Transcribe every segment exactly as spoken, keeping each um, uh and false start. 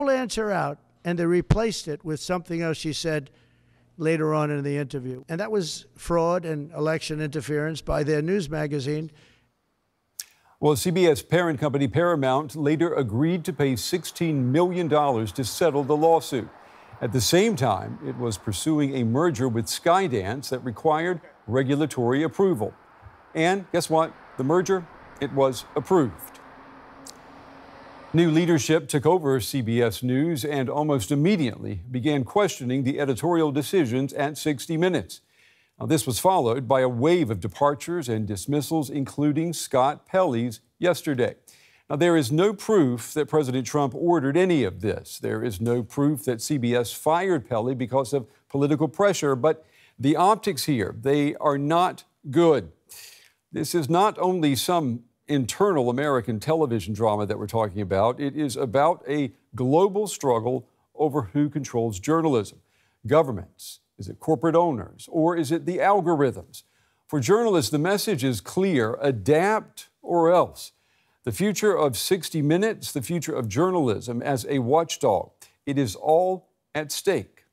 answer out, and they replaced it with something else she said later on in the interview. And that was fraud and election interference by their news magazine. Well, C B S parent company Paramount later agreed to pay sixteen million dollars to settle the lawsuit. At the same time, it was pursuing a merger with Skydance that required regulatory approval. And guess what? The merger, it was approved. New leadership took over C B S News and almost immediately began questioning the editorial decisions at sixty minutes. Now, this was followed by a wave of departures and dismissals, including Scott Pelley's yesterday. Now, there is no proof that President Trump ordered any of this. There is no proof that C B S fired Pelley because of political pressure, but the optics here, they are not good. This is not only some internal American television drama that we're talking about. It is about a global struggle over who controls journalism. Governments, is it corporate owners, or is it the algorithms? For journalists, the message is clear: adapt or else. The future of sixty minutes, the future of journalism as a watchdog, it is all at stake.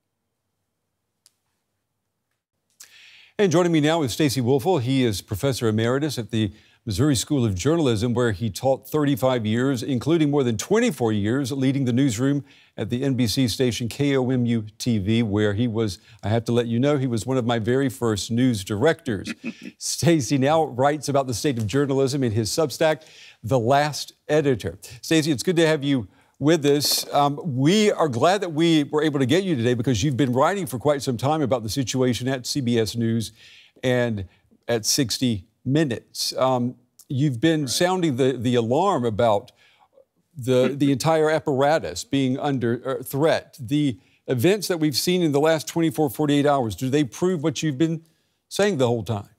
And joining me now is Stacy Woelfel. He is professor emeritus at the Missouri School of Journalism, where he taught thirty-five years, including more than twenty-four years leading the newsroom at the N B C station K O M U T V, where he was, I have to let you know, he was one of my very first news directors. Stacy now writes about the state of journalism in his Substack, The Last Editor. Stacy, it's good to have you with us. Um, we are glad that we were able to get you today because you've been writing for quite some time about the situation at C B S News and at sixty minutes. Um, you've been right. sounding the, the alarm about the, the entire apparatus being under uh, threat. The events that we've seen in the last twenty-four, forty-eight hours, do they prove what you've been saying the whole time?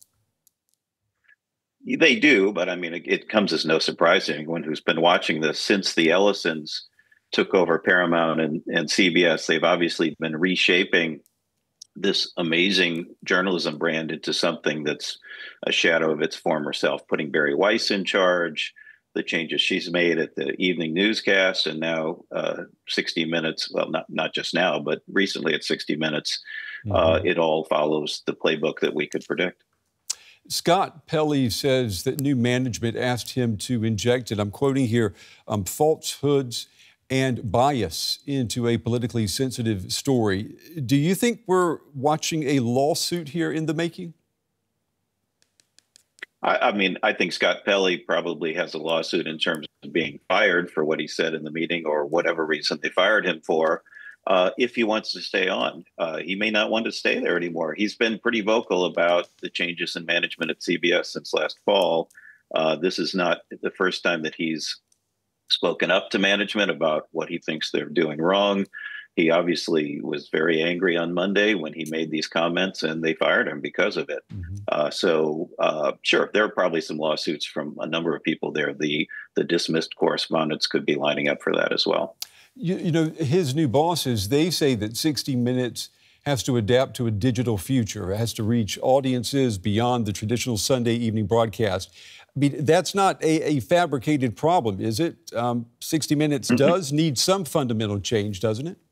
They do, but I mean, it, it comes as no surprise to anyone who's been watching this since the Ellisons took over Paramount and, and C B S. They've obviously been reshaping this amazing journalism brand into something that's a shadow of its former self, putting Barry Weiss in charge, the changes she's made at the evening newscast, and now uh, sixty minutes, well, not, not just now, but recently at sixty minutes, mm-hmm. uh, it all follows the playbook that we could predict. Scott Pelley says that new management asked him to inject, and I'm quoting here, um, falsehoods and bias into a politically sensitive story. Do you think we're watching a lawsuit here in the making? I, I mean, I think Scott Pelley probably has a lawsuit in terms of being fired for what he said in the meeting or whatever reason they fired him for, uh, if he wants to stay on. Uh, he may not want to stay there anymore. He's been pretty vocal about the changes in management at C B S since last fall. Uh, this is not the first time that he's spoken up to management about what he thinks they're doing wrong. He obviously was very angry on Monday when he made these comments, and they fired him because of it. Mm-hmm. Uh, so, uh, sure, there are probably some lawsuits from a number of people there. The the dismissed correspondents could be lining up for that as well. You, you know, his new bosses, they say that sixty minutes has to adapt to a digital future. It has to reach audiences beyond the traditional Sunday evening broadcast. I mean, that's not a, a fabricated problem, is it? Um, sixty minutes mm-hmm. does need some fundamental change, doesn't it?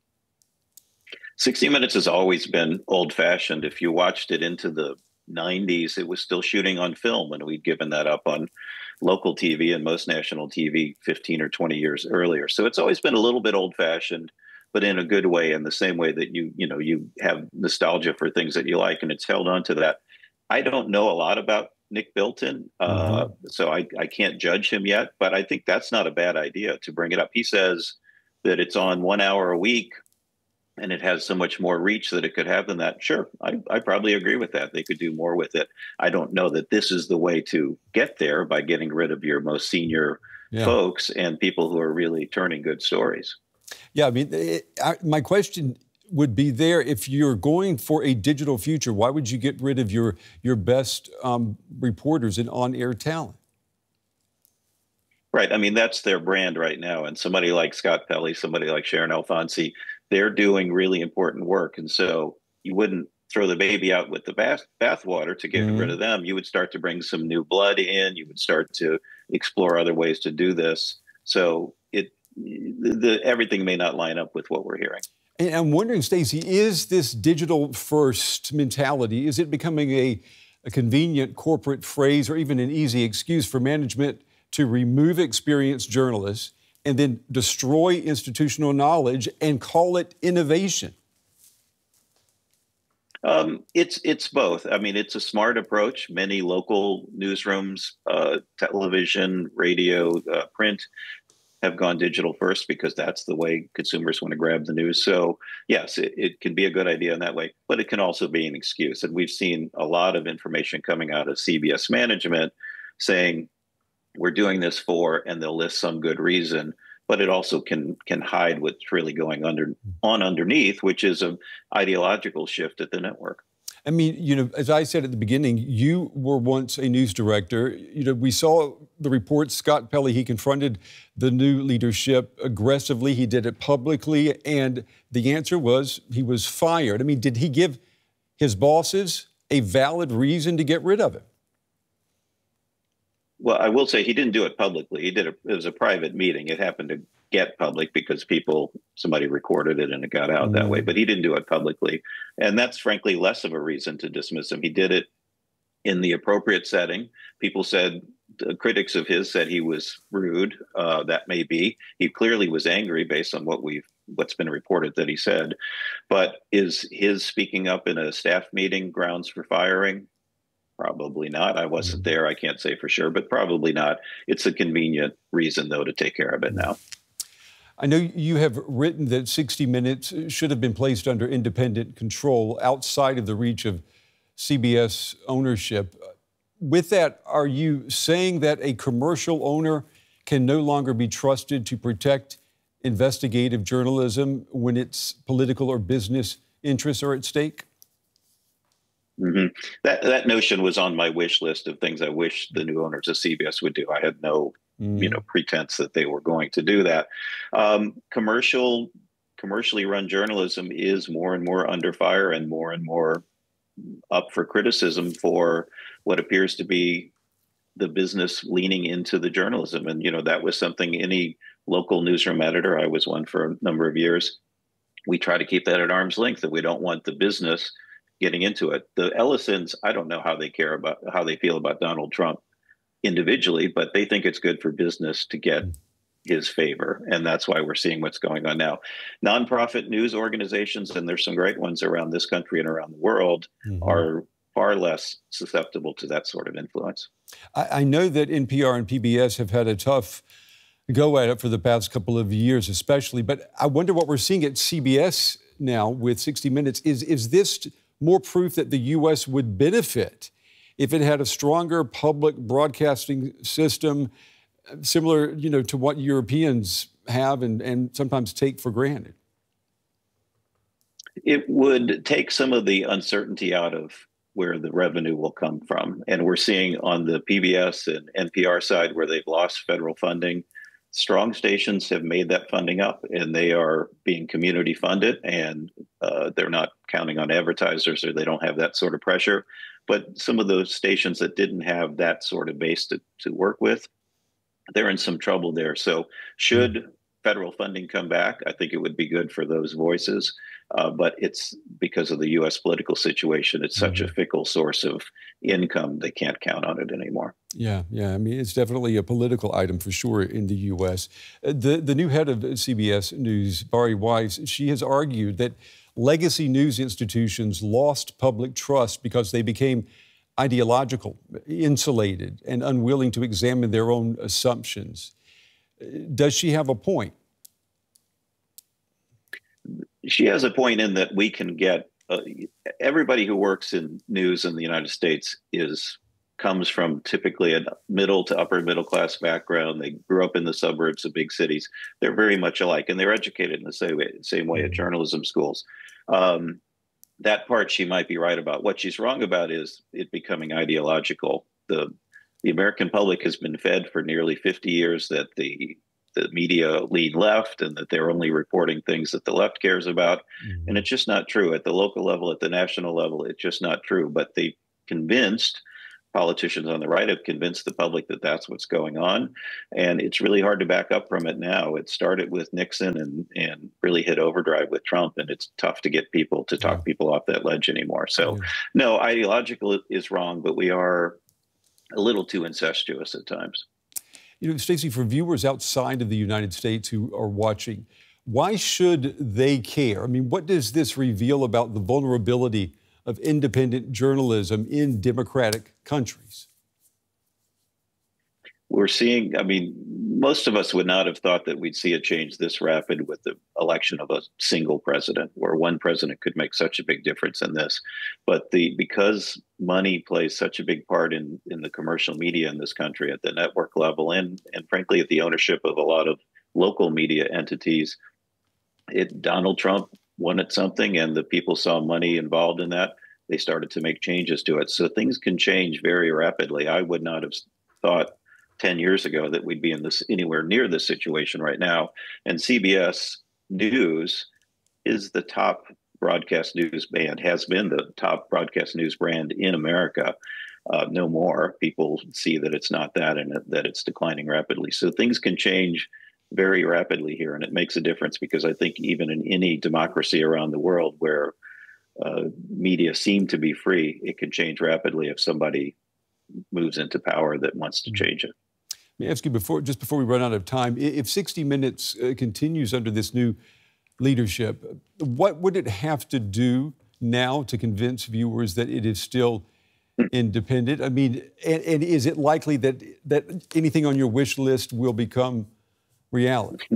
sixty minutes has always been old-fashioned. If you watched it into the nineties, it was still shooting on film, and we'd given that up on local T V and most national T V fifteen or twenty years earlier. So it's always been a little bit old-fashioned, but in a good way, in the same way that you, you know, you have nostalgia for things that you like, and it's held on to that. I don't know a lot about Nick Bilton, uh, mm-hmm. so I, I can't judge him yet, but I think that's not a bad idea to bring it up. He says that it's on one hour a week and it has so much more reach that it could have than that. Sure, I, I probably agree with that. They could do more with it. I don't know that this is the way to get there by getting rid of your most senior yeah. folks and people who are really turning good stories. Yeah, I mean, it, I, my question would be there, if you're going for a digital future, why would you get rid of your, your best um, reporters and on-air talent? Right. I mean, that's their brand right now. And somebody like Scott Pelley, somebody like Sharon Alfonsi, they're doing really important work. And so you wouldn't throw the baby out with the bath bathwater to get mm-hmm. rid of them. You would start to bring some new blood in. You would start to explore other ways to do this. So it the, the everything may not line up with what we're hearing. And I'm wondering, Stacey, is this digital first mentality, is it becoming a, a convenient corporate phrase or even an easy excuse for management to remove experienced journalists and then destroy institutional knowledge and call it innovation? Um, it's it's both. I mean, it's a smart approach. Many local newsrooms, uh, television, radio, uh, print, have gone digital first because that's the way consumers want to grab the news. So yes, it, it can be a good idea in that way, but it can also be an excuse. And we've seen a lot of information coming out of C B S management saying we're doing this for, and they'll list some good reason, but it also can can hide what's really going under on underneath, which is an ideological shift at the network. I mean, you know, as I said at the beginning, you were once a news director. You know, we saw the reports, Scott Pelley, he confronted the new leadership aggressively. He did it publicly, and the answer was he was fired. I mean, did he give his bosses a valid reason to get rid of him? Well, I will say he didn't do it publicly. He did it. It was a private meeting. It happened to get public because people, somebody recorded it and it got out mm. that way. But he didn't do it publicly. And that's frankly less of a reason to dismiss him. He did it in the appropriate setting. People said, the critics of his said he was rude. Uh, that may be. He clearly was angry based on what we've, what's been reported that he said. But is his speaking up in a staff meeting grounds for firing? Probably not. I wasn't there. I can't say for sure, but probably not. It's a convenient reason, though, to take care of it now. I know you have written that sixty minutes should have been placed under independent control outside of the reach of C B S ownership. With that, are you saying that a commercial owner can no longer be trusted to protect investigative journalism when its political or business interests are at stake? Mm-hmm. That that notion was on my wish list of things I wish the new owners of C B S would do. I had no, mm. you know, pretense that they were going to do that. Um, commercial, commercially run journalism is more and more under fire and more and more up for criticism for what appears to be the business leaning into the journalism. And you know, that was something any local newsroom editor, I was one for a number of years, we try to keep that at arm's length, that we don't want the business getting into it. The Ellisons, I don't know how they care about how they feel about Donald Trump individually, but they think it's good for business to get his favor. And that's why we're seeing what's going on now. Nonprofit news organizations, and there's some great ones around this country and around the world, mm-hmm. are far less susceptible to that sort of influence. I, I know that N P R and P B S have had a tough go at it for the past couple of years, especially, but I wonder what we're seeing at C B S now with sixty minutes. Is, is this more proof that the U S would benefit if it had a stronger public broadcasting system, similar, you know, to what Europeans have and, and sometimes take for granted? It would take some of the uncertainty out of where the revenue will come from. And we're seeing on the P B S and N P R side where they've lost federal funding, strong stations have made that funding up, and they are being community funded, and uh, they're not counting on advertisers, or they don't have that sort of pressure. But some of those stations that didn't have that sort of base to, to work with, they're in some trouble there. So should federal funding come back, I think it would be good for those voices. Uh, but it's because of the U S political situation, it's such mm-hmm. a fickle source of income, they can't count on it anymore. Yeah, yeah. I mean, it's definitely a political item for sure in the U S. Uh, the, the new head of C B S News, Bari Weiss, she has argued that legacy news institutions lost public trust because they became ideological, insulated, and unwilling to examine their own assumptions. Does she have a point? She has a point in that we can get uh, everybody who works in news in the United States is comes from typically a middle to upper middle class background. They grew up in the suburbs of big cities. They're very much alike, and they're educated in the same way, same way at journalism schools. Um, that part she might be right about. What she's wrong about is it becoming ideological. The the American public has been fed for nearly fifty years that the the media lean left and that they're only reporting things that the left cares about. Mm-hmm. And it's just not true. At the local level, at the national level, it's just not true. But they convinced politicians on the right have convinced the public that that's what's going on. And it's really hard to back up from it now. It started with Nixon and, and really hit overdrive with Trump. And it's tough to get people to talk yeah. people off that ledge anymore. So, yeah. no, ideological is wrong, but we are a little too incestuous at times. You know, Stacey, for viewers outside of the United States who are watching, why should they care? I mean, what does this reveal about the vulnerability of independent journalism in democratic countries? We're seeing, I mean, most of us would not have thought that we'd see a change this rapid with the election of a single president, where one president could make such a big difference in this. But the because money plays such a big part in, in the commercial media in this country at the network level and, and frankly, at the ownership of a lot of local media entities, it Donald Trump wanted something and the people saw money involved in that. They started to make changes to it. So things can change very rapidly. I would not have thought ten years ago that we'd be in this anywhere near this situation right now. And C B S News is the top broadcast news brand, has been the top broadcast news brand in America. Uh, no more. People see that it's not that and that it's declining rapidly. So things can change very rapidly here. And it makes a difference because I think even in any democracy around the world where uh, media seem to be free, it can change rapidly if somebody moves into power that wants to change it. Let me ask you, before, just before we run out of time, if sixty minutes uh, continues under this new leadership, what would it have to do now to convince viewers that it is still independent? I mean, and, and is it likely that, that anything on your wish list will become reality?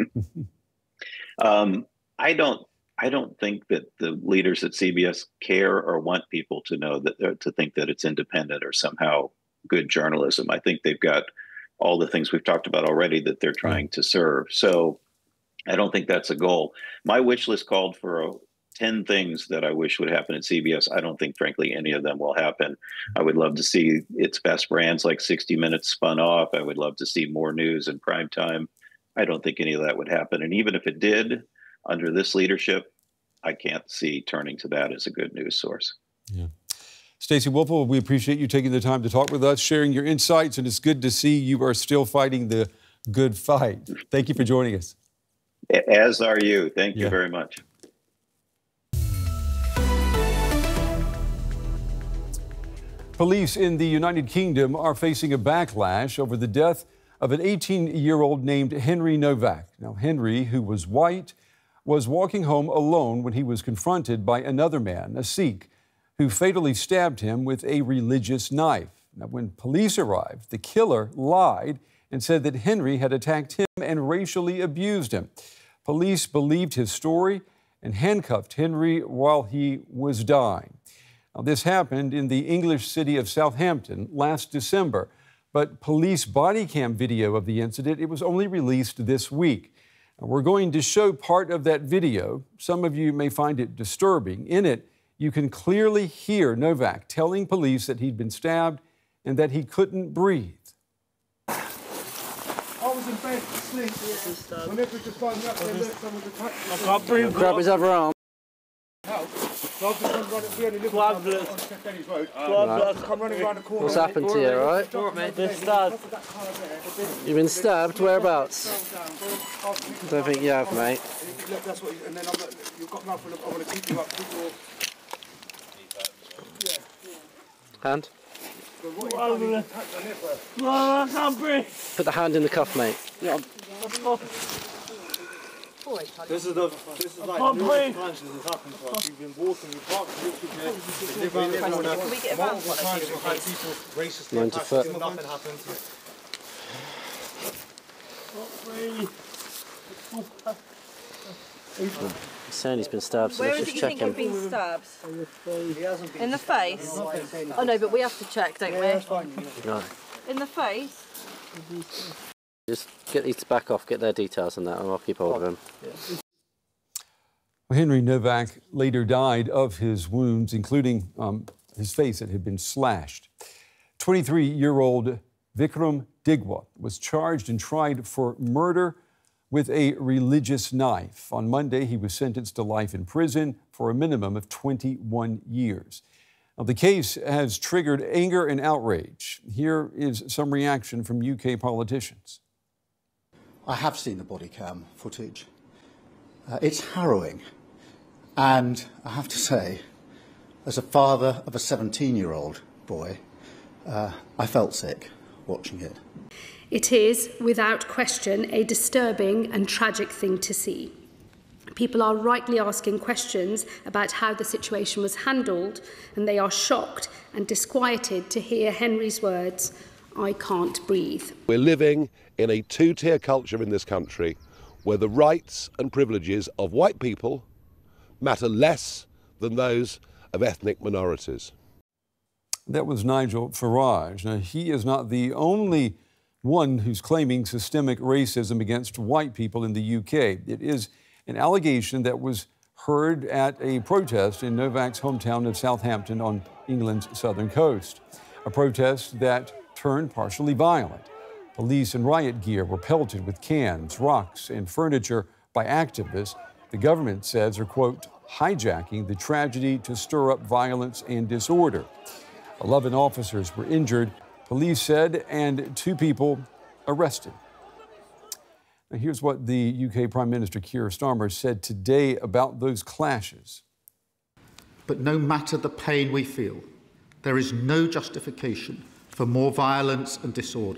um, I don't. I don't think that the leaders at C B S care or want people to know that to think that it's independent or somehow good journalism. I think they've got all the things we've talked about already that they're trying to serve. So I don't think that's a goal. My wish list called for uh, ten things that I wish would happen at C B S. I don't think, frankly, any of them will happen. I would love to see its best brands like sixty minutes spun off. I would love to see more news in prime time. I don't think any of that would happen. And even if it did, under this leadership, I can't see turning to that as a good news source. Yeah. Stacey Wolfel, we appreciate you taking the time to talk with us, sharing your insights, and it's good to see you are still fighting the good fight. Thank you for joining us. As are you. Thank you yeah. very much. Police in the United Kingdom are facing a backlash over the death of an eighteen-year-old named Henry Novak. Now, Henry, who was white, was walking home alone when he was confronted by another man, a Sikh, who fatally stabbed him with a religious knife. Now, when police arrived, the killer lied and said that Henry had attacked him and racially abused him. Police believed his story and handcuffed Henry while he was dying. Now, this happened in the English city of Southampton last December, but police body cam video of the incident, it was only released this week. Now, we're going to show part of that video. Some of you may find it disturbing. In it, you can clearly hear Novak telling police that he'd been stabbed and that he couldn't breathe. I was in bed, asleep. Yeah. Whenever just find me up there, look, someone's attacked me. I can't breathe. Grab his other arm. How? So I've just run running, we only live on St Denny's Road. Right. Come running around the corner. What's happened to you, all right? All right, mate. Been stabbed. You've been stabbed? Whereabouts? I don't think you have, mate. Look, that's what, and then I'm like, you've got nothing, I want to keep you up, keep you off. Hand? No, I can't breathe. Put the hand in the cuff, mate. Yeah. This is the this is like numerous times this has happened to us. We've been walking, we parked literally there. Can we get multiple times we've had people racistly attacked us and nothing happened. He's saying he's been stabbed, so Where let's is just it check you him. think he's been stabbed? In the face? Oh no, but we have to check, don't we? No. In the face? Just get these back off, get their details on that, and I'll keep hold of him. Well, Henry Novak later died of his wounds, including um, his face that had been slashed. twenty-three-year-old Vikram Digwa was charged and tried for murder with a religious knife. On Monday, he was sentenced to life in prison for a minimum of twenty-one years. Now, the case has triggered anger and outrage. Here is some reaction from U K politicians. I have seen the body cam footage. Uh, it's harrowing. And I have to say, as a father of a seventeen-year-old boy, uh, I felt sick watching it. It is, without question, a disturbing and tragic thing to see. People are rightly asking questions about how the situation was handled, and they are shocked and disquieted to hear Henry's words, "I can't breathe." We're living in a two-tier culture in this country where the rights and privileges of white people matter less than those of ethnic minorities. That was Nigel Farage. Now, he is not the only one who's claiming systemic racism against white people in the U K. It is an allegation that was heard at a protest in Novak's hometown of Southampton on England's southern coast, a protest that turned partially violent. Police and riot gear were pelted with cans, rocks, and furniture by activists the government says are, quote, hijacking the tragedy to stir up violence and disorder. Eleven officers were injured, police said, and two people arrested. Now, here's what the U K Prime Minister Keir Starmer said today about those clashes. But no matter the pain we feel, there is no justification for more violence and disorder.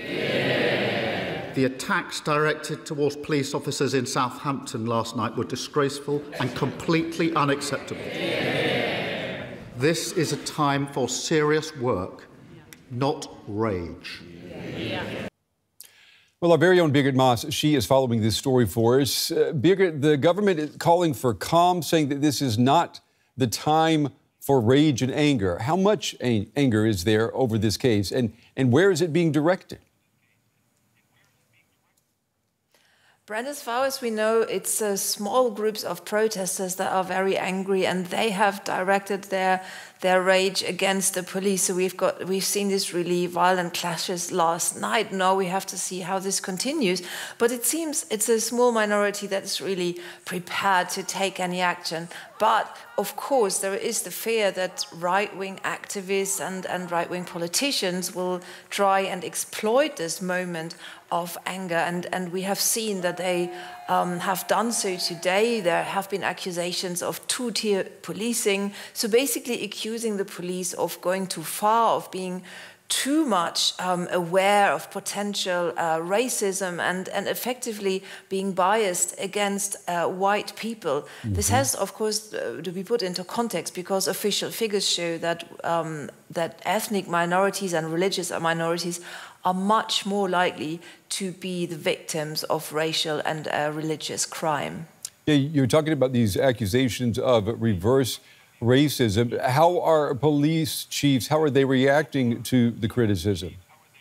Yeah. The attacks directed towards police officers in Southampton last night were disgraceful and completely unacceptable. Yeah. This is a time for serious work, not rage. Yeah. Well, our very own Birgit Moss, she is following this story for us. Uh, Birgit, the government is calling for calm, saying that this is not the time for rage and anger. How much anger is there over this case, and, and where is it being directed? Brent, as far as we know, it's uh, small groups of protesters that are very angry, and they have directed their their rage against the police. So we've got we've seen these really violent clashes last night. Now we have to see how this continues. But it seems it's a small minority that is really prepared to take any action. But of course, there is the fear that right-wing activists and, and right-wing politicians will try and exploit this moment of anger. And, and we have seen that they um, have done so today. There have been accusations of two-tier policing. So basically accusing the police of going too far, of being too much um, aware of potential uh, racism and, and effectively being biased against uh, white people. Mm-hmm. This has, of course, uh, to be put into context because official figures show that, um, that ethnic minorities and religious minorities are much more likely to be the victims of racial and uh, religious crime. Yeah, you're talking about these accusations of reverse racism. How are police chiefs, how are they reacting to the criticism?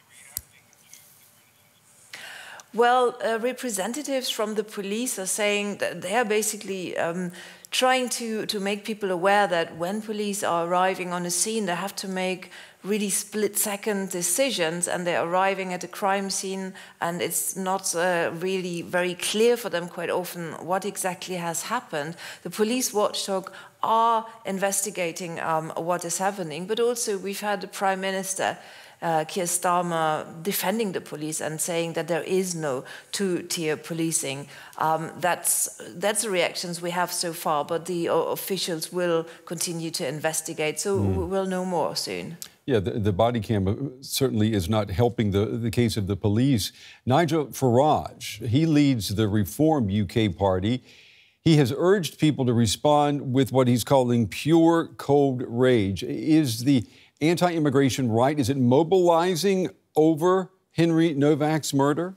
Well, uh, representatives from the police are saying that they are basically um, trying to, to make people aware that when police are arriving on a scene, they have to make really split-second decisions, and they're arriving at a crime scene, and it's not uh, really very clear for them quite often what exactly has happened. The police watchdog are investigating um, what is happening, but also we've had the Prime Minister, uh, Keir Starmer, defending the police and saying that there is no two-tier policing. Um, that's, that's the reactions we have so far, but the uh, officials will continue to investigate, so mm. we'll know more soon. Yeah, the, the body cam certainly is not helping the, the case of the police. Nigel Farage, he leads the Reform U K party. He has urged people to respond with what he's calling pure cold rage. Is the anti-immigration right, is it mobilizing over Henry Novak's murder?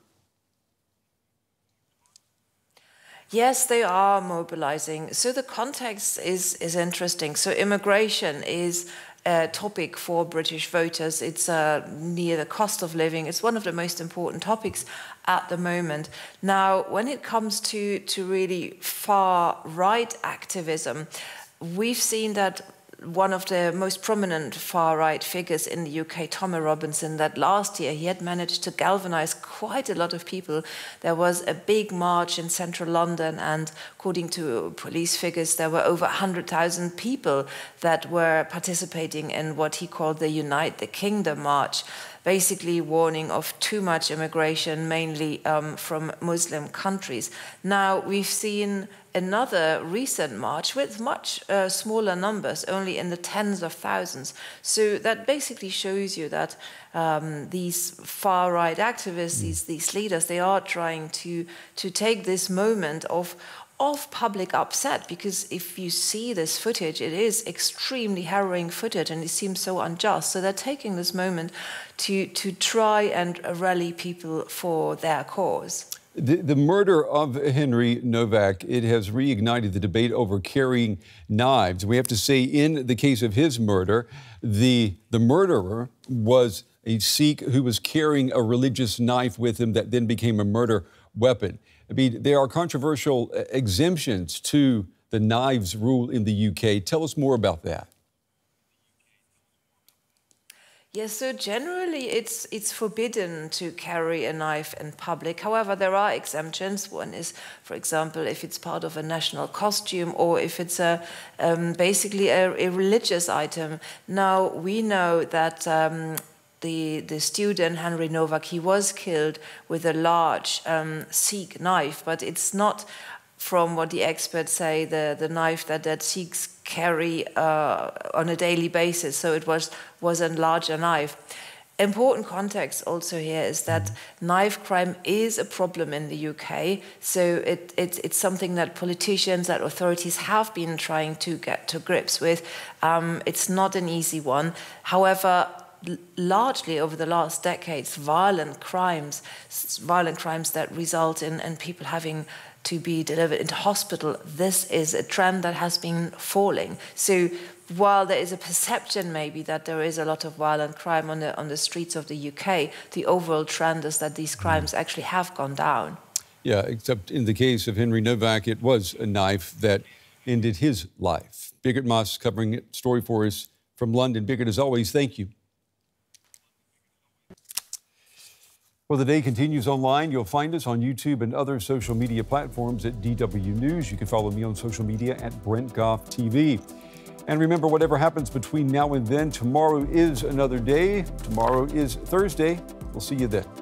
Yes, they are mobilizing. So the context is, is interesting. So immigration is a topic for British voters. It's uh, near the cost of living. It's one of the most important topics at the moment. Now, when it comes to, to really far-right activism, we've seen that one of the most prominent far-right figures in the U K, Tommy Robinson, that last year he had managed to galvanize quite a lot of people. There was a big march in central London, and according to police figures, there were over one hundred thousand people that were participating in what he called the Unite the Kingdom March, basically warning of too much immigration, mainly um, from Muslim countries. Now, we've seen another recent march with much uh, smaller numbers, only in the tens of thousands. So that basically shows you that um, these far-right activists, these, these leaders, they are trying to, to take this moment of of public upset, because if you see this footage, it is extremely harrowing footage and it seems so unjust. So they're taking this moment to, to try and rally people for their cause. The, the murder of Henry Novak, it has reignited the debate over carrying knives. We have to say, in the case of his murder, the, the murderer was a Sikh who was carrying a religious knife with him that then became a murder weapon. I mean, there are controversial exemptions to the knives rule in the U K. Tell us more about that. Yes, so generally it's it's forbidden to carry a knife in public. However, there are exemptions. One is, for example, if it's part of a national costume or if it's a um, basically a, a religious item. Now, we know that um, The, the student, Henry Novak, he was killed with a large um, Sikh knife, but it's not, from what the experts say, the, the knife that, that Sikhs carry uh, on a daily basis, so it was, was a larger knife. Important context also here is that knife crime is a problem in the U K, so it, it, it's something that politicians, that authorities have been trying to get to grips with. Um, it's not an easy one. However, largely over the last decades, violent crimes, violent crimes that result in, in people having to be delivered into hospital, this is a trend that has been falling. So while there is a perception maybe that there is a lot of violent crime on the, on the streets of the U K, the overall trend is that these crimes actually have gone down. Yeah, except in the case of Henry Novak, it was a knife that ended his life. Birgit Moss covering the story for us from London. Birgit, as always, thank you. Well, the day continues online. You'll find us on YouTube and other social media platforms at D W News. You can follow me on social media at Brent Goff T V. And remember, whatever happens between now and then, tomorrow is another day. Tomorrow is Thursday. We'll see you then.